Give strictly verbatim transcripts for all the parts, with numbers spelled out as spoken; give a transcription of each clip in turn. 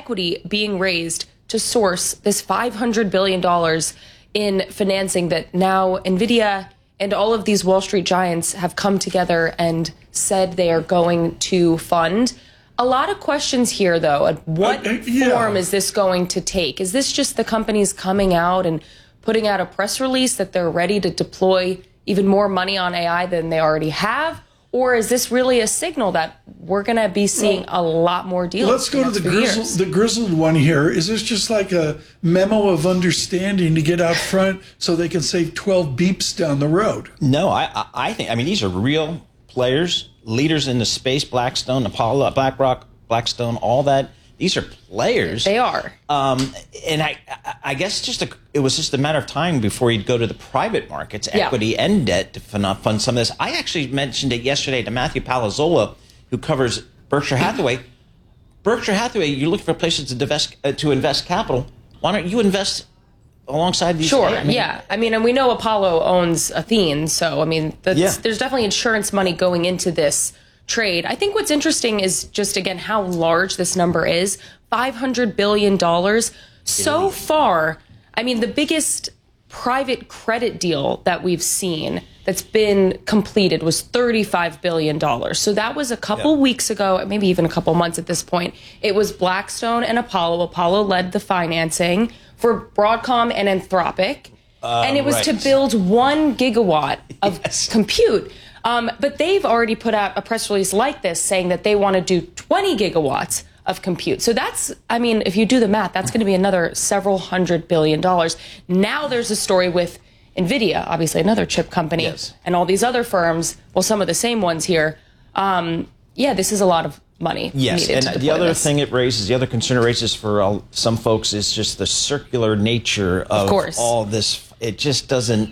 equity being raised to source this five hundred billion dollars in financing that now NVIDIA and all of these Wall Street giants have come together and said they are going to fund. A lot of questions here, though. What uh, uh, yeah. form is this going to take? Is this just the companies coming out and putting out a press release that they're ready to deploy even more money on A I than they already have? Or is this really a signal that we're going to be seeing well, a lot more deals? Let's go to the grizzled, the grizzled one here. Is this just like a memo of understanding to get out front so they can save twelve beeps down the road? No, I, I think, I mean, these are real players, leaders in the space, Blackstone, Apollo, BlackRock, Blackstone, all that. These are players. They are. Um, and I, I guess just a, it was just a matter of time before you'd go to the private markets, yeah. equity and debt, to fund, fund some of this. I actually mentioned it yesterday to Matthew Palazzola, who covers Berkshire Hathaway. Berkshire Hathaway, you're looking for places to invest, uh, to invest capital. Why don't you invest alongside these? Sure, I mean, yeah. I mean, and we know Apollo owns Athene, so, I mean, that's, yeah. there's definitely insurance money going into this trade. I think what's interesting is just, again, how large this number is. five hundred billion dollars. So far, I mean, the biggest private credit deal that we've seen that's been completed was thirty-five billion dollars. So that was a couple yeah. weeks ago, maybe even a couple months at this point. It was Blackstone and Apollo. Apollo led the financing for Broadcom and Anthropic. Uh, and it was right. to build one gigawatt of yes. compute. Um, but they've already put out a press release like this saying that they want to do twenty gigawatts of compute. So that's, I mean, if you do the math, that's going to be another several hundred billion dollars. Now there's a story with NVIDIA, obviously another chip company, yes. and all these other firms, well, some of the same ones here. Um, yeah, this is a lot of money. Yes, needed and to the other this. thing it raises, the other concern it raises for all, some folks is just the circular nature of, of course. all this. It just doesn't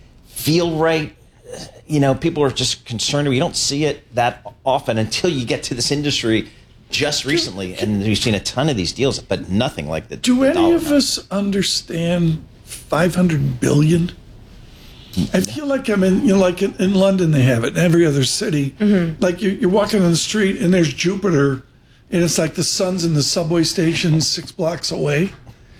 feel right. You know, people are just concerned. We don't see it that often until you get to this industry just recently, and we've seen a ton of these deals, but nothing like the. Do the any of amount. us understand five hundred billion? I feel like I'm in, you know, like in, in London they have it, in every other city. Mm-hmm. Like you're, you're walking on the street and there's Jupiter, and it's like the sun's in the subway station six blocks away.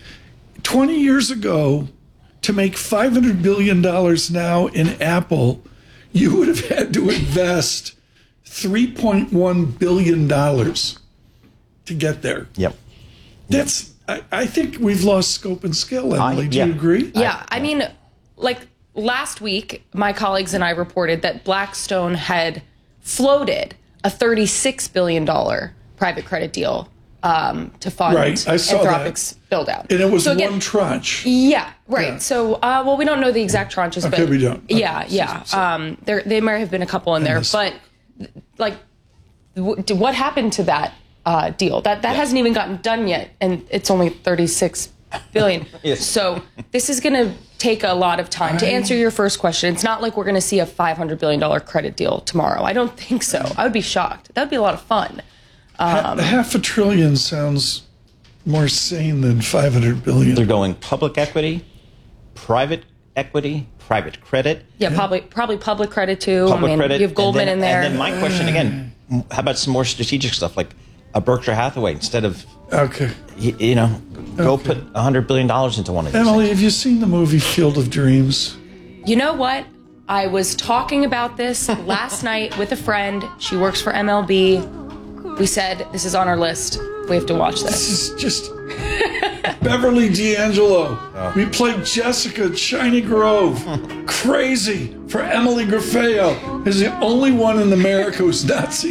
twenty years ago, to make five hundred billion dollars now in Apple, you would have had to invest three point one billion dollars to get there. Yep. That's, I, I think we've lost scope and scale, Emily. I, Do yeah. you agree? Yeah, I, I mean, like last week, my colleagues and I reported that Blackstone had floated a thirty-six billion dollars private credit deal um, to fund right. I saw Anthropic's that. build out. And it was so again, one tranche. Yeah, right. Yeah. So, uh, well, we don't know the exact tranches, okay, but we don't. Okay. yeah, yeah. Um, there, there may have been a couple in there, but like, w- what happened to that uh, deal? That that yeah. hasn't even gotten done yet, and it's only thirty-six billion. Yes. So this is going to take a lot of time. I, to answer your first question, it's not like we're going to see a five hundred billion dollars credit deal tomorrow. I don't think so. I would be shocked. That would be a lot of fun. Um, half a trillion sounds more sane than five hundred billion. They're going public equity, private equity, private credit. Yeah, yeah. probably probably public credit too. Public I mean, credit. You have Goldman then, in there. And then my question again, how about some more strategic stuff like a Berkshire Hathaway instead of, okay, you, you know, go okay. put one hundred billion dollars into one of these Emily, things. have you seen the movie Field of Dreams? You know what? I was talking about this last night with a friend. She works for M L B. We said, this is on our list. We have to watch this. This is just Beverly D'Angelo. Oh. We played Jessica at Shiny Grove. Crazy for Emily Grafeo. Is the only one in America who's not seen